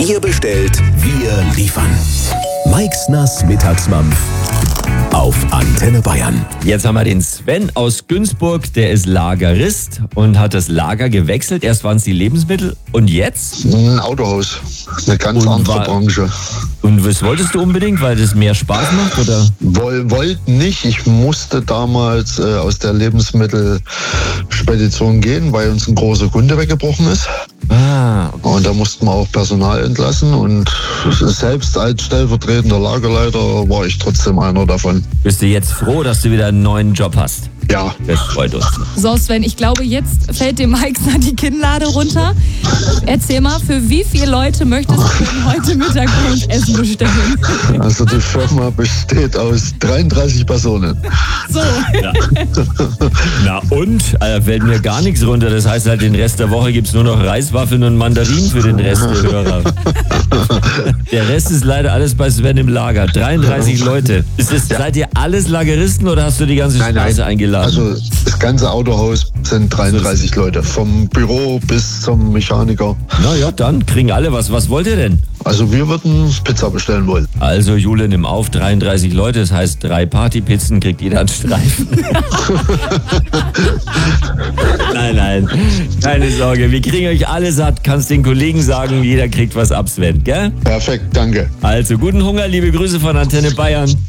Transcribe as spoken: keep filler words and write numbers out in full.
Ihr bestellt, wir liefern. Mike's Nass Mittagsmampf auf Antenne Bayern. Jetzt haben wir den Sven aus Günzburg, der ist Lagerist und hat das Lager gewechselt. Erst waren es die Lebensmittel und jetzt? Ein Autohaus, eine ganz Und andere war- Branche. Und was wolltest du unbedingt, weil das mehr Spaß macht, oder? Woll, wollten nicht, ich musste damals äh, aus der Lebensmittelspedition gehen, weil uns ein großer Kunde weggebrochen ist. Ah, okay. Und da mussten wir auch Personal entlassen und selbst als stellvertretender Lagerleiter war ich trotzdem einer davon. Bist du jetzt froh, dass du wieder einen neuen Job hast? Ja, Das freut uns. So, Sven, ich glaube, jetzt fällt dem Mike die Kinnlade runter. Erzähl mal, für wie viele Leute möchtest du denn heute Mittag bei uns Essen bestellen? also die Firma besteht aus dreiunddreißig Personen. So, Na und? Da fällt mir gar nichts runter. Das heißt halt, den Rest der Woche gibt's nur noch Reiswaffeln und Mandarinen für den Rest der Hörer. Der Rest ist leider alles bei Sven im Lager. dreiunddreißig Leute. Ist das, Seid ihr alles Lageristen oder hast du die ganze Straße eingeladen? Also das ganze Autohaus sind dreiunddreißig Leute, vom Büro bis zum Mechaniker. Na ja, dann kriegen alle was. Was wollt ihr denn? Also wir würden Pizza bestellen wollen. Also Jule, nimm auf, dreiunddreißig Leute, das heißt drei Partypizzen, kriegt jeder einen Streifen. Nein, nein, keine Sorge, wir kriegen euch alle satt, kannst den Kollegen sagen, jeder kriegt was ab, Sven, gell? Perfekt, danke. Also guten Hunger, liebe Grüße von Antenne Bayern.